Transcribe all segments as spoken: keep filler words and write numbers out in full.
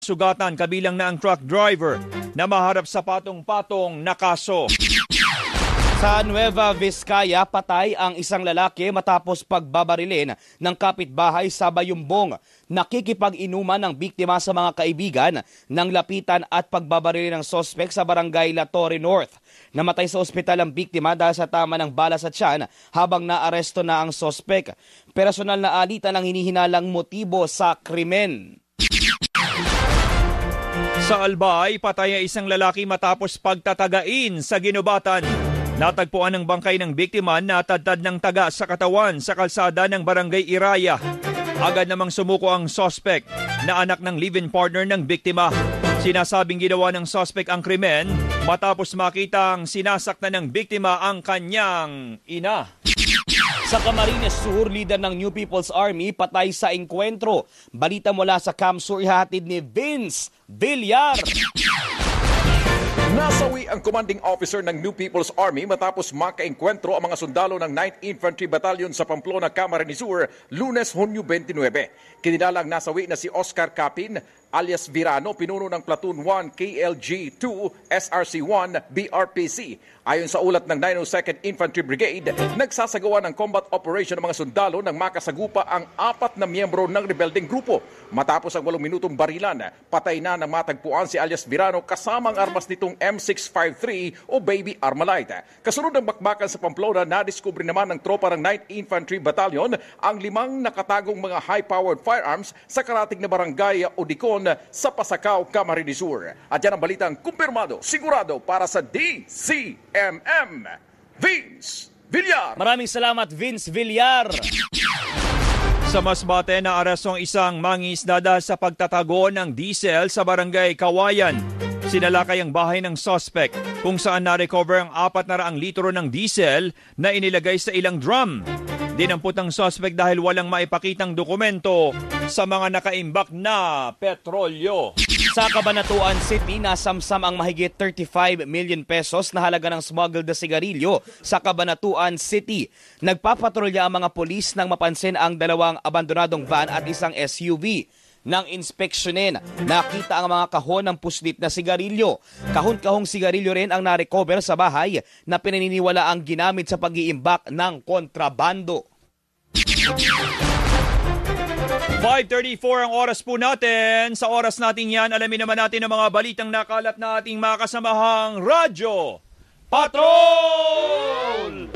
sugatan kabilang na ang truck driver na maharap sa patong-patong na kaso. Sa Nueva Vizcaya, patay ang isang lalaki matapos pagbabarilin ng kapitbahay sa Bayumbong. Nakikipag-inuman ng biktima sa mga kaibigan ng lapitan at pagbabarilin ng sospek sa barangay La Torre North. Namatay sa ospital ang biktima dahil sa tama ng bala sa tiyan habang naaresto na ang sospek. Personal na alitan ang hinihinalang motibo sa krimen. Sa Albay, patay ang isang lalaki matapos pagtatagain sa ginubatan. Natagpuan ng bangkay ng biktima na tadtad ng taga sa katawan sa kalsada ng barangay Iraya. Agad namang sumuko ang suspect na anak ng live-in partner ng biktima. Sinasabing ginawa ng suspect ang krimen matapos makitang sinasaktan ng biktima ang kanyang ina. Sa Camarines Sur, leader ng New People's Army patay sa engkwentro. Balita mula sa Cam Sur, ihatid ni Vince Villar. Nasawi ang commanding officer ng New People's Army matapos makaengkwentro ang mga sundalo ng ninth Infantry Battalion sa Pamplona, Camarines Sur, Lunes, Hunyo twenty-nine. Kinilalang nasawi na si Oscar Capin alias Virano, pinuno ng Platoon one K L G two S R C one B R P C. Ayon sa ulat ng nine oh second Infantry Brigade, nagsasagawa ng combat operation ng mga sundalo nang makasagupa ang apat na miyembro ng rebelding grupo. Matapos ang walong minutong barilan, patay na nang matagpuan si alias Virano kasama ang armas nitong M six fifty-three o Baby Armalite. Kasunod ng bakbakan sa Pamplona, nadiskubre naman ng tropa ng ninth Infantry Battalion ang limang nakatagong mga high-powered firearms sa karating na barangay Odicon sa Pasacao, Camarines Sur. At yan ang balitang kumpirmado, sigurado para sa D C M M. Vince Villar. Maraming salamat, Vince Villar. Sa Masbate, naaresto ang isang mangingisda dahil sa pagtatago ng diesel sa barangay Kawayan. Sinalakay ang bahay ng suspect kung saan na-recover ang apat na raang litro ng diesel na inilagay sa ilang drum. Dinampot ang suspect dahil walang maipakitang dokumento sa mga nakaimbak na petrolyo. Sa Cabanatuan City, nasamsam ang mahigit thirty-five million pesos na halaga ng smuggled na sigarilyo sa Cabanatuan City. Nagpapatrolya ang mga polis nang mapansin ang dalawang abandonadong van at isang S U V. Nang inspeksyonin, nakita ang mga kahon ng puslit na sigarilyo. Kahon-kahong sigarilyo rin ang narecover sa bahay na pinaniniwala ang ginamit sa pag-iimbak ng kontrabando. five thirty-four ang oras po natin. Sa oras natin yan, alamin naman natin ang mga balitang nakalat na ating mga kasamahang Radyo Patrol!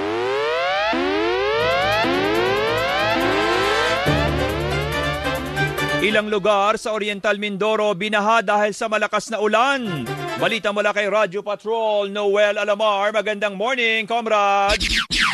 Ilang lugar sa Oriental Mindoro binaha dahil sa malakas na ulan. Balita mula kay Radyo Patrol, Noel Alamar. Magandang morning, comrade!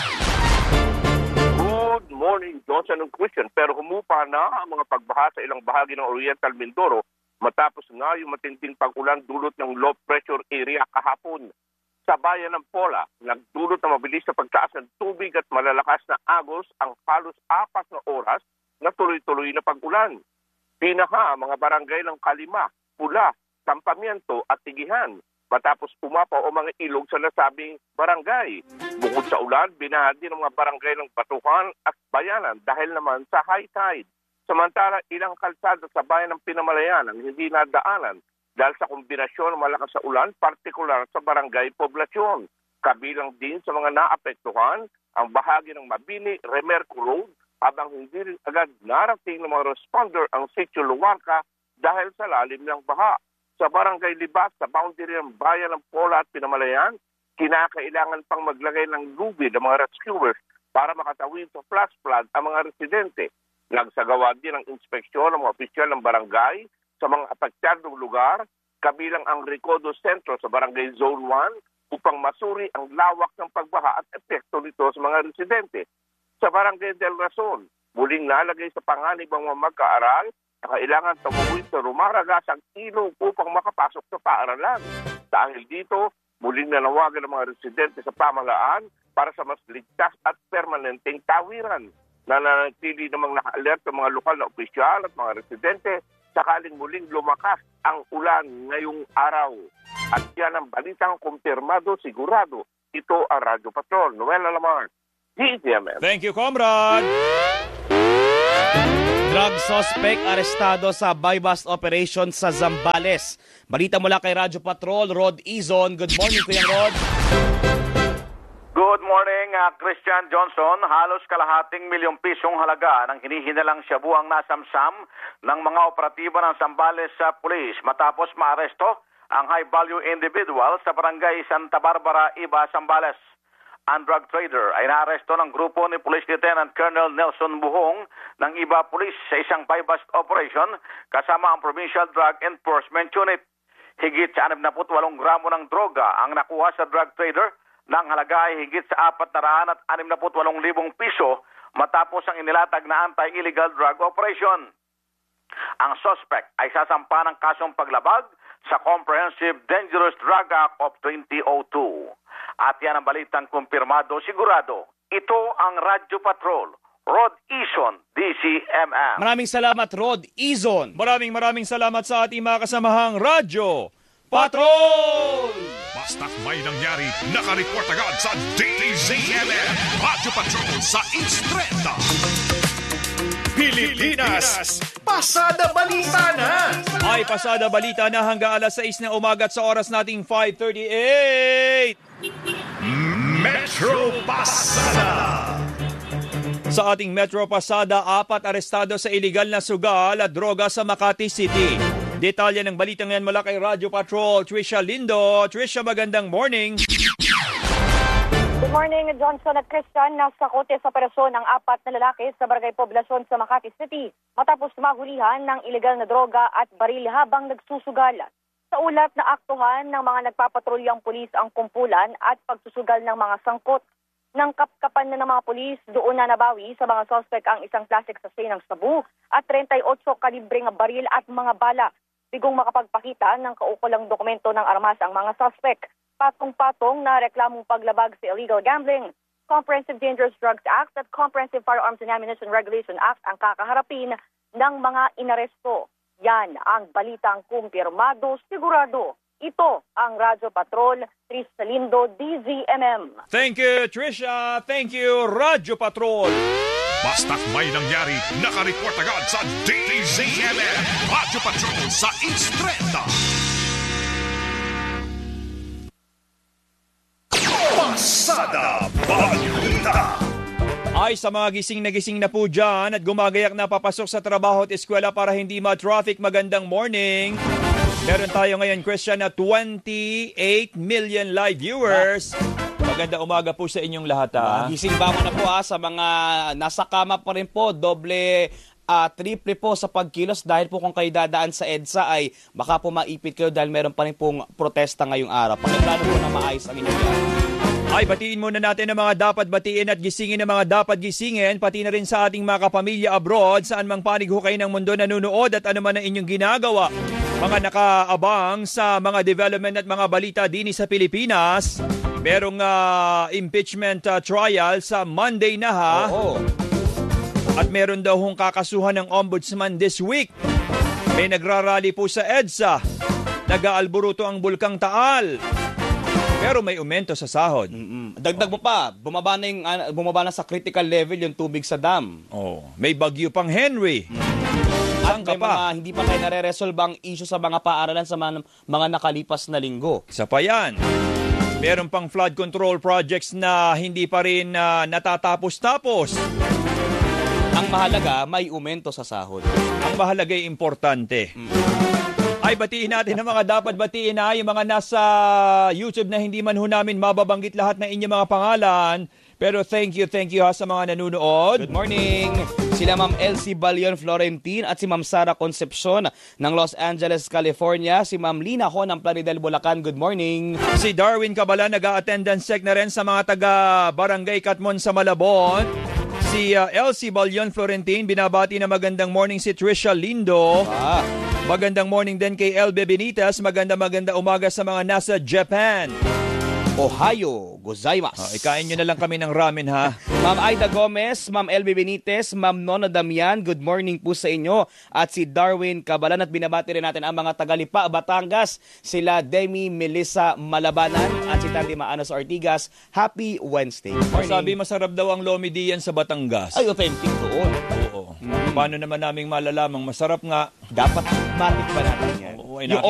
Good morning, Johnson and Christian. Pero humupa na ang mga pagbaha sa ilang bahagi ng Oriental Mindoro matapos nga yung matinding pag-ulan dulot ng low pressure area kahapon. Sa bayan ng Pola, nagdulot na mabilis na pagtaas ng tubig at malalakas na agos ang halos apat na oras na tuloy-tuloy na pag-ulan. Binaha ang mga barangay ng Kalima, Pula, Campamiento at Tigihan matapos umapaw o mga ilog sa nasabing barangay. Bukod sa ulan, binaha din ang mga barangay ng Batuhan at Bayanan dahil naman sa high tide. Samantala, ilang kalsada sa bayan ng Pinamalayan ang hindi nadaanan dahil sa kombinasyon ng malakas sa ulan, partikular sa barangay Poblasyon. Kabilang din sa mga naapektuhan ang bahagi ng Mabini, Remerco Road, habang hindi rin agad narating ng mga responder ang Sitio Luarca dahil sa lalim ng baha. Sa barangay Libas, sa boundary ng bayan ng Pola at Pinamalayan, kinakailangan pang maglagay ng lubid ang mga rescuers para makatawid sa flash flood ang mga residente. Nagsagawa din ng inspeksyon ng mga opisyal ng barangay sa mga apektadong lugar, kabilang ang Recodo Centro sa barangay Zone one upang masuri ang lawak ng pagbaha at epekto nito sa mga residente. Sa barangay Del Rason, muling nalagay sa panganib ang mga mag-aaral na kailangan tumuwid sa rumaragas ang ilog upang makapasok sa paaralan. Dahil dito, muling nanawagan ng mga residente sa pamahalaan para sa mas ligtas at permanenteng tawiran. Nananatili namang naka-alert ang mga lokal na opisyal at mga residente sakaling muling lumakas ang ulan ngayong araw. At yan ang balitang kumpirmado, sigurado. Ito ang Radyo Patrol. Noel Alamar. Thank you, comrade! Drug suspect arestado sa buy-bust operation sa Zambales. Balita mula kay Radyo Patrol, Rod Izon. Good morning, Kuya Rod. Good morning, uh, Christian Johnson. Halos kalahating milyong pisong halaga ng hinihinalang shabu ang nasamsam ng mga operatiba ng Zambales sa pulis matapos maaresto ang high-value individual sa barangay Santa Barbara, Iba, Zambales. Ang drug trader ay naaresto ng grupo ni Police Lieutenant Colonel Nelson Buhong ng Iba Police sa isang buy-bust operation kasama ang Provincial Drug Enforcement Unit. Higit sa anim na walong gramo ng droga ang nakuha sa drug trader ng halaga ay higit sa apat na raan at anim na walong libong piso matapos ang inilatag na anti-illegal drug operation. Ang suspect ay sasampa ng kasong paglabag sa Comprehensive Dangerous Drug Act of twenty oh two. At yan ang balitang kumpirmado, sigurado. Ito ang Radyo Patrol, Rod Izon, D C M M. Maraming salamat, Rod Izon. Maraming maraming salamat sa ating mga kasamahang Radyo Patrol! Basta't may nangyari, nakareport agad sa D Z M M. Radyo Patrol sa Instreta. Pilipinas, pasada balita na! Ay pasada balita na hanggang alas sais na umaga at sa oras nating five thirty-eight. Metro Pasada! Sa ating Metro Pasada, apat arestado sa iligal na sugal at droga sa Makati City. Detalye ng balitang yan mula kay Radyo Patrol, Trisha Lindo. Trisha, magandang morning. Good morning, Johnson at Christian. Nasa kote sa operasyon ang apat na lalaki sa Barangay Poblasyon sa Makati City matapos mahulihan ng iligal na droga at baril habang nagsusugal. Sa ulat na aktuhan ng mga nagpapatrulyang pulis ang kumpulan at pagsusugal ng mga sangkot. Nang kapkapan na ng mga pulis, doon na nabawi sa mga suspect ang isang plastic sachet ng sabu at thirty-eight kalibreng baril at mga bala. Bigong makapagpakita ng kaukulang dokumento ng armas ang mga suspect. Patong-patong na reklamong paglabag sa illegal gambling, Comprehensive Dangerous Drugs Act at Comprehensive Firearms and Ammunition Regulation Act ang kakaharapin ng mga inaresto. Yan ang balitang kumpirmado, sigurado. Ito ang Radyo Patrol, Trisha Lindo, D Z M M. Thank you, Trisha. Thank you, Radyo Patrol. Basta't may nangyari, nakareport agad sa D Z M M. Radyo Patrol sa Instreta. Pasada Balita! Ay sa mga gising na gising na po dyan at gumagayak na papasok sa trabaho at eskwela para hindi ma-traffic, magandang morning. Meron tayo ngayon, Christian, na twenty-eight million live viewers. Maganda umaga po sa inyong lahat, ha? Gising bangon na po ha, sa mga nasa kama pa rin po, doble, uh, triple po sa pagkilos dahil po kung kayo dadaan sa EDSA ay baka po maipit kayo dahil meron pa rin pong protesta ngayong araw. Pakiplano po na maayos ang inyong lahat. Ay, batiin muna natin ang mga dapat batiin at gisingin ang mga dapat gisingin, pati na rin sa ating mga kapamilya abroad, saan mang panig ho kayo ng mundo nanonood at ano man ang inyong ginagawa. Mga nakaabang sa mga development at mga balita din sa Pilipinas, merong uh, impeachment uh, trial sa Monday na ha. Oo. At meron daw hong kakasuhan ng ombudsman this week. May nagrarally po sa EDSA. Nag-aalburuto ang Bulkang Taal. Pero may aumento sa sahod. Mm-mm. Dagdag mo pa, bumaba na, yung, uh, bumaba na sa critical level yung tubig sa dam. Oh, may bagyo pang Henry. At may mga hindi pa kayo nare-resolve ang issue sa mga paaralan sa mga, mga nakalipas na linggo. Isa pa yan. Meron pang flood control projects na hindi pa rin uh, natatapos-tapos. Ang mahalaga, may aumento sa sahod. Ang mahalaga ay importante. Mm. Ay, batiin natin ang mga dapat batiin na yung mga nasa YouTube na hindi man ho namin mababanggit lahat ng inyong mga pangalan. Pero thank you, thank you ha sa mga nanonood. Good morning! Sila Ma'am Elsie Balion Florentine at si Ma'am Sara Concepcion ng Los Angeles, California. Si Ma'am Lina Ho ng Plaridel, Bulacan. Good morning! Si Darwin Cabala nag-a-attendance check na rin sa mga taga-Barangay Katmon sa Malabon. Si uh, Elsie Balion Florentine, binabati na magandang morning si Trisha Lindo. Ah. Magandang morning din kay L B Benitez. Maganda maganda umaga sa mga nasa Japan. Ohio, gozaimasu. Oh, ikain nyo na lang kami ng ramen ha. Ma'am Aida Gomez, Ma'am L B Benitez, Ma'am Nona Damian, good morning po sa inyo. At si Darwin Cabalan at binabati rin natin ang mga Tagalipa, Batangas, sila Demi Melissa Malabanan at si Tanti Maanos Ortigas. Happy Wednesday. Morning. Sabi masarap daw ang lomi diyan sa Batangas. Ay, authentic doon. Oo. Mm-hmm. Paano naman naming malalamang masarap nga? Dapat matik ba natin yan? Oo, ay Yung